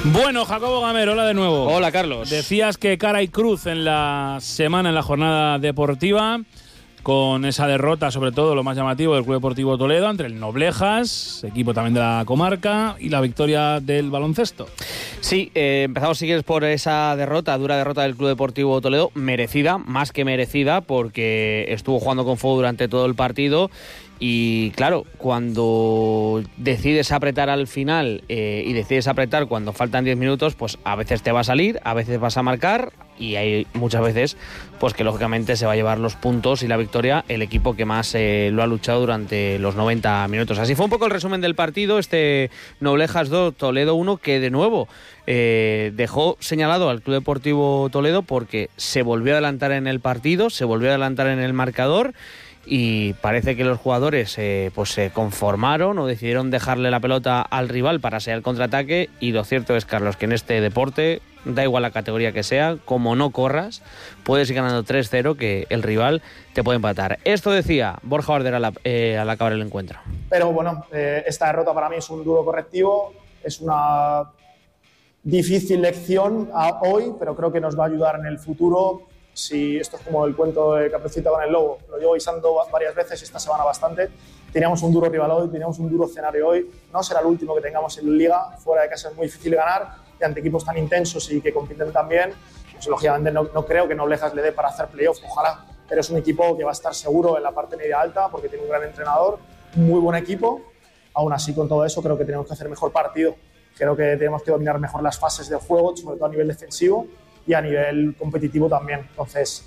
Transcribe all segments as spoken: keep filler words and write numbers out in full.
Bueno, Jacobo Gamero, hola de nuevo. Hola, Carlos. Decías que cara y cruz en la semana, en la jornada deportiva, con esa derrota, sobre todo lo más llamativo del Club Deportivo Toledo ante el Noblejas, equipo también de la comarca, y la victoria del baloncesto. Sí, eh, empezamos si quieres por esa derrota, dura derrota del Club Deportivo Toledo, merecida, más que merecida, porque estuvo jugando con fuego durante todo el partido. Y claro, cuando decides apretar al final eh, y decides apretar cuando faltan diez minutos, pues a veces te va a salir, a veces vas a marcar, y hay muchas veces pues que lógicamente se va a llevar los puntos y la victoria el equipo que más eh, lo ha luchado durante los noventa minutos. Así fue un poco el resumen del partido, este Noblejas dos, Toledo uno, que de nuevo eh, dejó señalado al Club Deportivo Toledo porque se volvió a adelantar en el partido, se volvió a adelantar en el marcador. Y parece que los jugadores eh, pues se conformaron o decidieron dejarle la pelota al rival para ser el contraataque. Y lo cierto es, Carlos, que en este deporte, da igual la categoría que sea, como no corras, puedes ir ganando tres cero, que el rival te puede empatar. Esto decía Borja Bardera al, eh, al acabar el encuentro. Pero bueno, eh, esta derrota para mí es un duro correctivo, es una difícil lección a hoy, pero creo que nos va a ayudar en el futuro. Si esto es como el cuento de Caperucita con el lobo, lo llevo avisando varias veces esta semana bastante. Teníamos un duro rival hoy, teníamos un duro escenario hoy. No será el último que tengamos en Liga, fuera de casa es muy difícil ganar, y ante equipos tan intensos y que compiten tan bien, pues lógicamente no, no creo que Noblejas le dé para hacer playoff, ojalá, pero es un equipo que va a estar seguro en la parte media alta porque tiene un gran entrenador, un muy buen equipo. Aún así, con todo eso, creo que tenemos que hacer mejor partido. Creo que tenemos que dominar mejor las fases de juego, sobre todo a nivel defensivo y a nivel competitivo también. Entonces,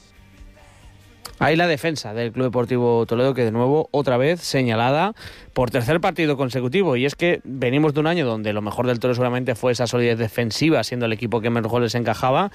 ahí la defensa del Club Deportivo Toledo, que de nuevo, otra vez, señalada por tercer partido consecutivo. Y es que venimos de un año donde lo mejor del Toledo seguramente fue esa solidez defensiva, siendo el equipo que menos goles encajaba.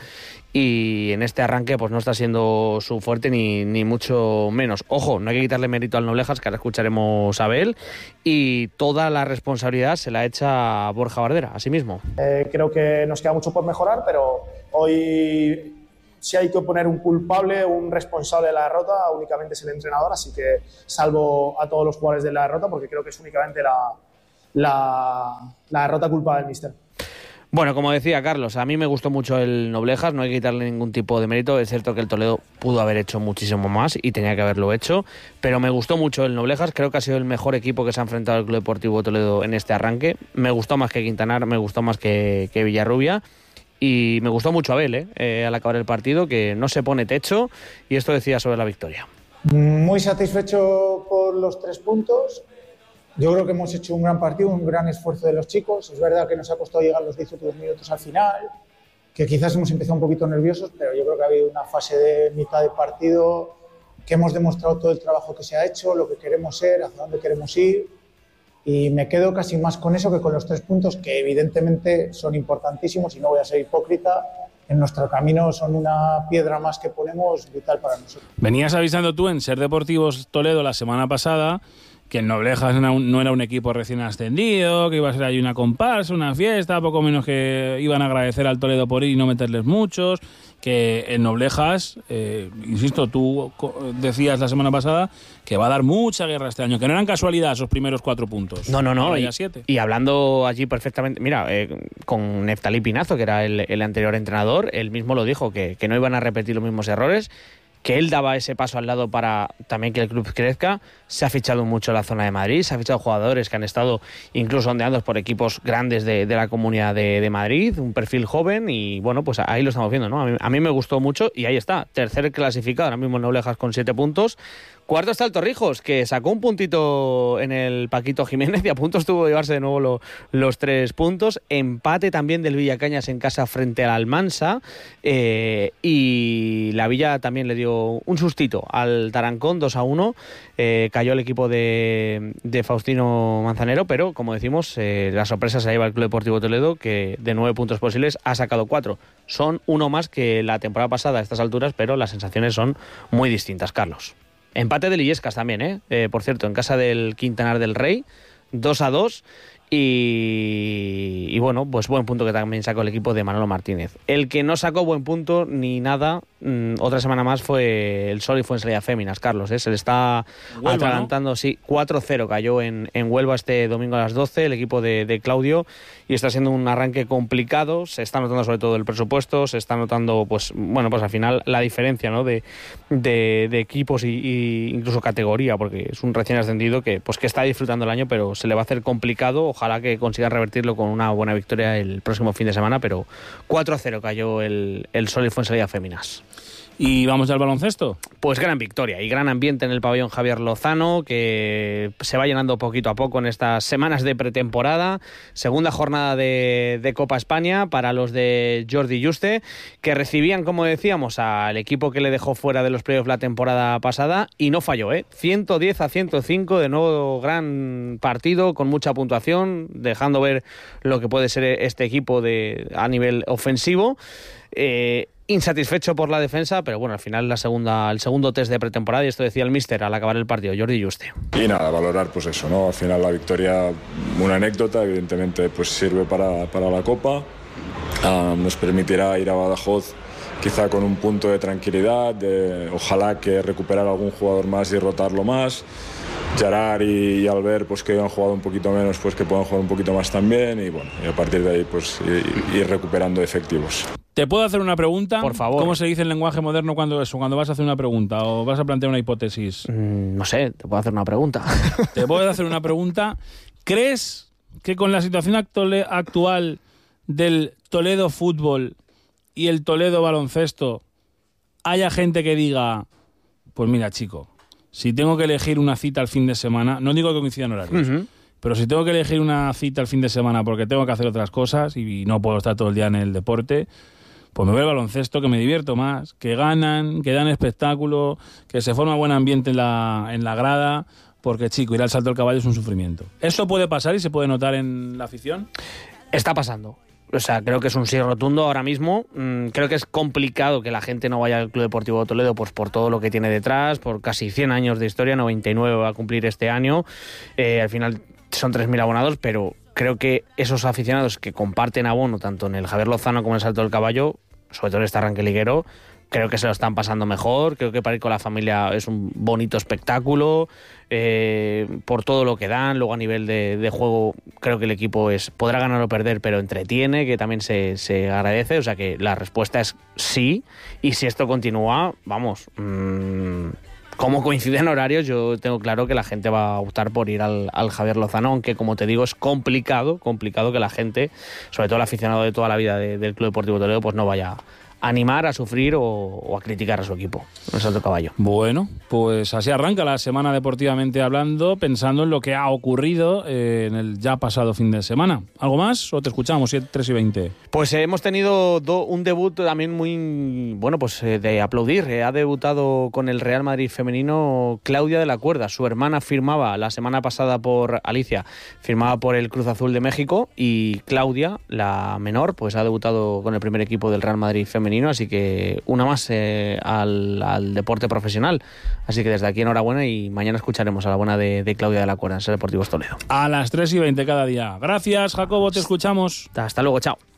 Y en este arranque pues no está siendo su fuerte ni, ni mucho menos. Ojo, no hay que quitarle mérito al Noblejas, que ahora escucharemos a Abel. Y toda la responsabilidad se la echa a Borja Bardera, así mismo. Eh, creo que nos queda mucho por mejorar, pero hoy, si hay que poner un culpable, un responsable de la derrota, únicamente es el entrenador, así que salvo a todos los jugadores de la derrota, porque creo que es únicamente la, la, la derrota culpa del míster. Bueno, como decía Carlos, a mí me gustó mucho el Noblejas, no hay que quitarle ningún tipo de mérito. Es cierto que el Toledo pudo haber hecho muchísimo más y tenía que haberlo hecho, pero me gustó mucho el Noblejas, creo que ha sido el mejor equipo que se ha enfrentado al Club Deportivo Toledo en este arranque. Me gustó más que Quintanar, me gustó más que, que Villarrubia. Y me gustó mucho Abel, ¿eh? Eh, al acabar el partido, que no se pone techo, y esto decía sobre la victoria. Muy satisfecho por los tres puntos. Yo creo que hemos hecho un gran partido, un gran esfuerzo de los chicos. Es verdad que nos ha costado llegar los diez últimos minutos al final, que quizás hemos empezado un poquito nerviosos, pero yo creo que ha habido una fase de mitad de partido que hemos demostrado todo el trabajo que se ha hecho, lo que queremos ser, hacia dónde queremos ir. Y me quedo casi más con eso que con los tres puntos, que evidentemente son importantísimos y no voy a ser hipócrita. En nuestro camino son una piedra más que ponemos vital para nosotros. Venías avisando tú en Ser Deportivos Toledo la semana pasada que el Noblejas no era un equipo recién ascendido, que iba a ser ahí una comparsa, una fiesta, poco menos que iban a agradecer al Toledo por ir y no meterles muchos, que el Noblejas, eh, insisto, tú decías la semana pasada que va a dar mucha guerra este año, que no eran casualidad esos primeros cuatro puntos. No, no, no. Ahora y, ya siete. Y hablando allí perfectamente, mira, eh, con Neftalí Pinazo, que era el, el anterior entrenador, él mismo lo dijo, que, que no iban a repetir los mismos errores, que él daba ese paso al lado para también que el club crezca. Se ha fichado mucho en la zona de Madrid, se ha fichado jugadores que han estado incluso ondeados por equipos grandes de, de la Comunidad de, de Madrid, un perfil joven, y bueno, pues ahí lo estamos viendo, ¿no? A mí, a mí me gustó mucho y ahí está, tercer clasificado, ahora mismo el Noblejas con siete puntos. Cuarto está el Torrijos, que sacó un puntito en el Paquito Jiménez y a punto estuvo de llevarse de nuevo lo, los tres puntos. Empate también del Villacañas en casa frente al Almansa, eh, y la Villa también le dio un sustito al Tarancón, dos a uno. Eh, cayó el equipo de, de Faustino Manzanero, pero como decimos, eh, la sorpresa se la lleva el Club Deportivo Toledo, que de nueve puntos posibles ha sacado cuatro. Son uno más que la temporada pasada a estas alturas, pero las sensaciones son muy distintas, Carlos. Empate del Illescas también, ¿eh? Eh, por cierto, en casa del Quintanar del Rey, dos a dos. Y, y bueno, pues buen punto que también sacó el equipo de Manolo Martínez. El que no sacó buen punto ni nada, mmm, otra semana más, fue el Sol y Fuensalida Féminas, Carlos, ¿eh? Se le está Huelva, atragantando, ¿no? Sí, cuatro cero cayó en, en Huelva este domingo a las doce el equipo de, de Claudio, y está siendo un arranque complicado. Se está notando sobre todo el presupuesto, se está notando, pues bueno, pues al final la diferencia, ¿no? de, de, de equipos y, y incluso categoría, porque es un recién ascendido que, pues, que está disfrutando el año, pero se le va a hacer complicado. Ojalá que consiga revertirlo con una buena victoria el próximo fin de semana, pero cuatro a cero cayó el, el Sol y Fuensalida Féminas. ¿Y vamos al baloncesto? Pues gran victoria y gran ambiente en el pabellón Javier Lozano, que se va llenando poquito a poco en estas semanas de pretemporada. Segunda jornada de, de Copa España para los de Jordi Juste, que recibían, como decíamos, al equipo que le dejó fuera de los playoffs la temporada pasada, y no falló, ¿eh? ciento diez a ciento cinco, de nuevo gran partido con mucha puntuación, dejando ver lo que puede ser este equipo de, a nivel ofensivo. Eh, insatisfecho por la defensa, pero bueno, al final la segunda, el segundo test de pretemporada, y esto decía el míster al acabar el partido, Jordi Juste. Y nada, valorar pues eso, ¿no? Al final la victoria, una anécdota, evidentemente pues sirve para, para la Copa, uh, nos permitirá ir a Badajoz quizá con un punto de tranquilidad, de, ojalá que recuperar algún jugador más y rotarlo más. Gerard y, y Albert, pues que han jugado un poquito menos, pues que puedan jugar un poquito más también, y bueno, y a partir de ahí pues ir, ir recuperando efectivos. ¿Te puedo hacer una pregunta? Por favor. ¿Cómo se dice en lenguaje moderno cuando eso, cuando vas a hacer una pregunta o vas a plantear una hipótesis? Mm, no sé, te puedo hacer una pregunta. Te puedo hacer una pregunta. ¿Crees que con la situación actual del Toledo Fútbol y el Toledo Baloncesto haya gente que diga, pues mira, chico, si tengo que elegir una cita al fin de semana, no digo que coincidan horarios, uh-huh. pero si tengo que elegir una cita al fin de semana porque tengo que hacer otras cosas y no puedo estar todo el día en el deporte, pues me voy al baloncesto, que me divierto más, que ganan, que dan espectáculo, que se forma buen ambiente en la, en la grada, porque, chico, ir al salto del caballo es un sufrimiento. ¿Esto puede pasar y se puede notar en la afición? Está pasando. O sea, creo que es un sí rotundo ahora mismo. Mm, creo que es complicado que la gente no vaya al Club Deportivo Toledo, pues por todo lo que tiene detrás, por casi cien años de historia, noventa y nueve va a cumplir este año. Eh, al final son tres mil abonados, pero creo que esos aficionados que comparten abono tanto en el Javier Lozano como en el Salto del Caballo, sobre todo en este arranque liguero, creo que se lo están pasando mejor. Creo que para ir con la familia es un bonito espectáculo, eh, por todo lo que dan. Luego a nivel de, de juego creo que el equipo es podrá ganar o perder, pero entretiene, que también se, se agradece. O sea que la respuesta es sí, y si esto continúa, vamos, mmm, como coinciden horarios, yo tengo claro que la gente va a optar por ir al, al Javier Lozano, aunque, como te digo, es complicado, complicado que la gente, sobre todo el aficionado de toda la vida de, del Club Deportivo Toledo, pues no vaya a animar, a sufrir o, o a criticar a su equipo en el Salto del Caballo. Bueno, pues así arranca la semana deportivamente hablando, pensando en lo que ha ocurrido eh, en el ya pasado fin de semana. ¿Algo más o te escuchamos? siete, tres y veinte. Pues eh, hemos tenido do, un debut también muy, bueno, pues eh, de aplaudir. Eh, ha debutado con el Real Madrid femenino Claudia de la Cuerda. Su hermana firmaba la semana pasada por Alicia, firmaba por el Cruz Azul de México, y Claudia, la menor, pues ha debutado con el primer equipo del Real Madrid femenino. Así que una más eh, al, al deporte profesional. Así que desde aquí enhorabuena, y mañana escucharemos a la buena de, de Claudia de la Cuerda en Ser Deportivos Toledo. A las tres y veinte cada día. Gracias, Jacobo, te escuchamos. Hasta luego, chao.